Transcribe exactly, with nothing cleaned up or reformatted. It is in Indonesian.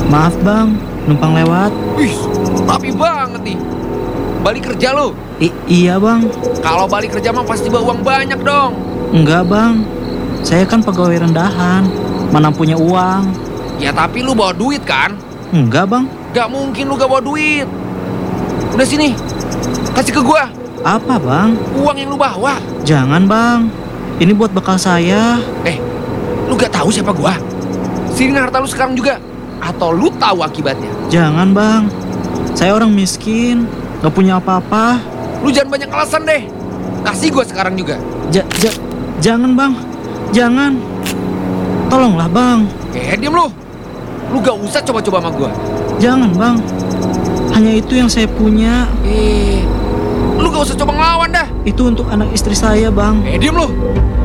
Maaf bang, numpang lewat. Wih, rapi banget nih. Balik kerja lo. I iya bang. Kalau balik kerja mah pasti bawa uang banyak dong. Enggak bang, saya kan pegawai rendahan, mana punya uang. Ya tapi lu bawa duit kan? Enggak bang. Gak mungkin lu gak bawa duit. Udah sini, kasih ke gua. Apa bang? Uang yang lu bawa. Jangan bang, ini buat bekal saya. Eh, lu gak tahu siapa gua? Sini harta lu sekarang juga. Atau lu tahu akibatnya? Jangan bang, saya orang miskin, gak punya apa-apa. Lu jangan banyak alasan deh. Kasih gua sekarang juga. Ja, ja, jangan bang, jangan. Tolonglah bang. Eh, diam lu. Lu gak usah coba-coba sama gua. Jangan bang, hanya itu yang saya punya. Eh, lu gak usah coba ngelawan dah. Itu untuk anak istri saya bang. Eh, diam lu.